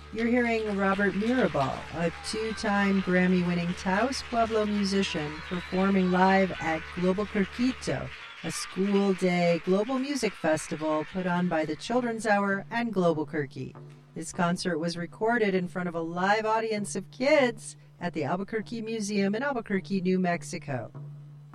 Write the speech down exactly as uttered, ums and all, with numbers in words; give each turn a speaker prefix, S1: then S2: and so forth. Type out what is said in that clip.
S1: You're hearing Robert Mirabal, a two-time Grammy-winning Taos Pueblo musician, performing live at Global Circuito, a school day global music festival put on by the Children's Hour and Global Kirky. This concert was recorded in front of a live audience of kids at the Albuquerque Museum in Albuquerque, New Mexico.